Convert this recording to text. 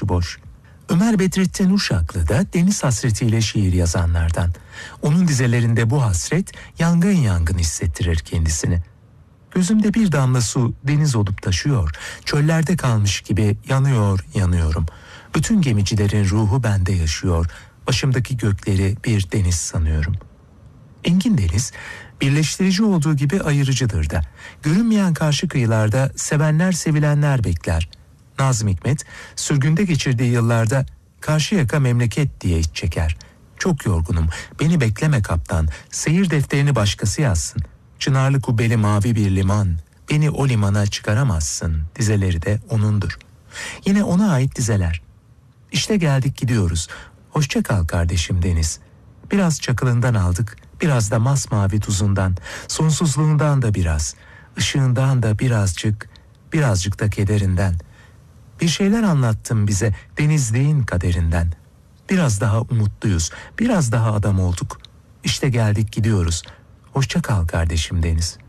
başıboş. Ömer Bedrettin Uşaklı da deniz hasretiyle şiir yazanlardan. Onun dizelerinde bu hasret yangın yangın hissettirir kendisini. Gözümde bir damla su deniz olup taşıyor, çöllerde kalmış gibi yanıyor yanıyorum. Bütün gemicilerin ruhu bende yaşıyor, başımdaki gökleri bir deniz sanıyorum. Engin deniz birleştirici olduğu gibi ayırıcıdır da. Görünmeyen karşı kıyılarda sevenler sevilenler bekler. Nazım Hikmet sürgünde geçirdiği yıllarda Karşıyaka memleket diye iç çeker. Çok yorgunum, beni bekleme kaptan, seyir defterini başkası yazsın. Çınarlı kubbeli mavi bir liman, beni o limana çıkaramazsın dizeleri de onundur. Yine ona ait dizeler. İşte geldik gidiyoruz, hoşça kal kardeşim deniz. Biraz çakılından aldık, biraz da masmavi tuzundan, sonsuzluğundan da biraz, ışığından da birazcık da kederinden. Bir şeyler anlattın bize denizliğin kaderinden. Biraz daha umutluyuz, biraz daha adam olduk. İşte geldik gidiyoruz. Hoşça kal kardeşim deniz.